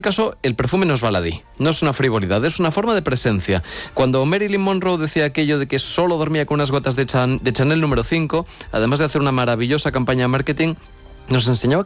caso, el perfume no es baladí, no es una frivolidad, es una forma de presencia. Cuando Marilyn Monroe decía aquello de que solo dormía con unas gotas de Chanel número 5, además de hacer una maravillosa campaña de marketing, nos enseñaba